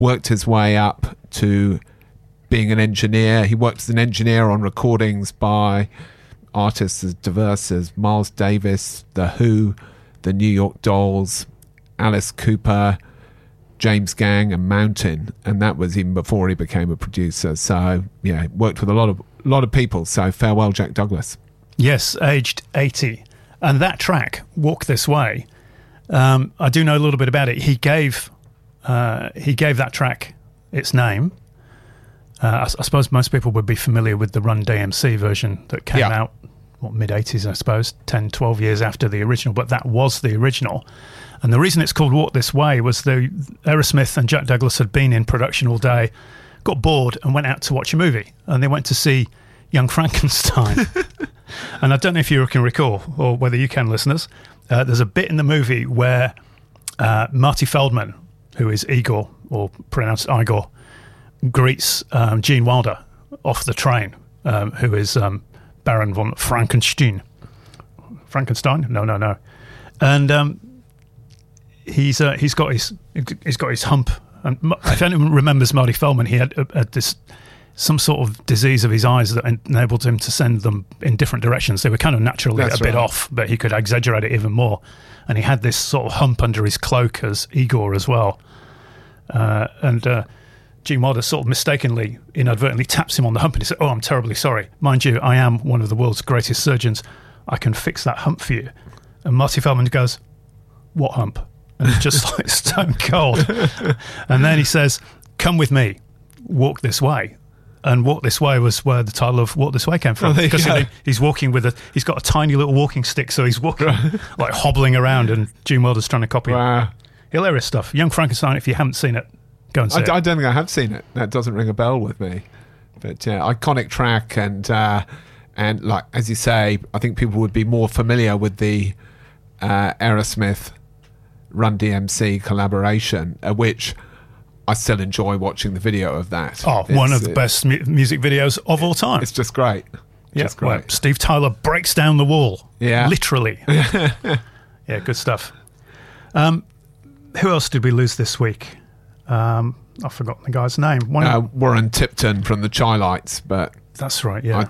worked his way up to being an engineer. He worked as an engineer on recordings by artists as diverse as Miles Davis, The Who, the New York Dolls, Alice Cooper, James Gang and Mountain, and that was even before he became a producer. So yeah, worked with a lot of people. So farewell, Jack Douglas. Yes, aged 80. And that track, Walk This Way, I do know a little bit about it. He gave that track its name. I suppose most people would be familiar with the Run DMC version that came out, mid-80s, I suppose, 10, 12 years after the original, but that was the original. And the reason it's called Walk This Way was Aerosmith and Jack Douglas had been in production all day, got bored and went out to watch a movie. And they went to see Young Frankenstein. And I don't know if you can recall, or whether you can, listeners, there's a bit in the movie where Marty Feldman, who is Igor, or pronounced Igor, greets Gene Wilder off the train, who is Baron von Frankenstein. Frankenstein? No. And he's got his hump. And if anyone remembers Marty Feldman, he had this some sort of disease of his eyes that enabled him to send them in different directions. They were kind of naturally a bit off, but he could exaggerate it even more. And he had this sort of hump under his cloak as Igor as well. And Gene Wilder sort of mistakenly, inadvertently taps him on the hump and he said, "Oh, I'm terribly sorry. Mind you, I am one of the world's greatest surgeons. I can fix that hump for you." And Marty Feldman goes, "What hump?" And it's just like stone cold. And then he says, "Come with me, walk this way." And Walk This Way was where the title of Walk This Way came from. Because he's walking he's got a tiny little walking stick, so he's walking like hobbling around, and Gene Wilder's trying to copy him. Hilarious stuff. Young Frankenstein, if you haven't seen it, go and see it. I don't think I have seen it. That doesn't ring a bell with me. But yeah, iconic track, and like as you say, I think people would be more familiar with the Aerosmith Run DMC collaboration, which I still enjoy watching the video of that. Oh, one of the best music videos of all time. It's just great. Just great. Well, Steve Tyler breaks down the wall. Yeah. Literally. Yeah, good stuff. Who else did we lose this week? I've forgotten the guy's name. Warren Tipton from the Chi-Lites, but that's right. Yeah.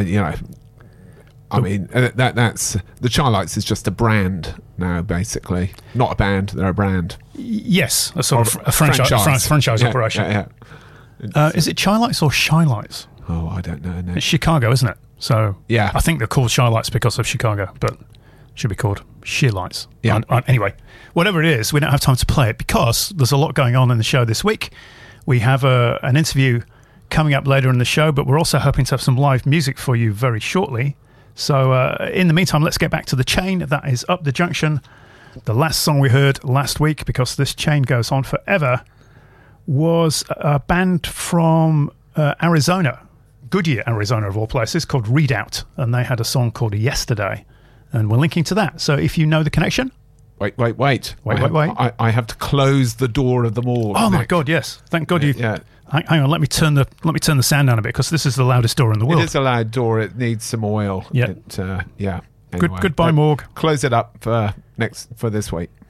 I mean, that's the Chi-Lites is just a brand now, basically. Not a band; they're a brand. Yes, a sort of a franchise operation. Yeah. Is it Chi-Lites or Shy-Lites? Oh, I don't know. No. It's Chicago, isn't it? So yeah, I think they're called Chi-Lites because of Chicago, but it should be called Sheer-Lites. Yeah. Anyway, whatever it is, we don't have time to play it because there's a lot going on in the show this week. We have an interview coming up later in the show, but we're also hoping to have some live music for you very shortly. So in the meantime, let's get back to the chain. That is Up the Junction. The last song we heard last week, because this chain goes on forever, was a band from Arizona, Goodyear, Arizona of all places, called Readout. And they had a song called Yesterday. And we're linking to that. So if you know the connection... Wait. I have to close the door of the morgue. Oh, my God, yes. Thank God you... Yeah. Hang on, let me turn the sound down a bit, because this is the loudest door in the world. It is a loud door. It needs some oil. Yeah. Yeah. Anyway, Goodbye, morgue. Close it up for this week.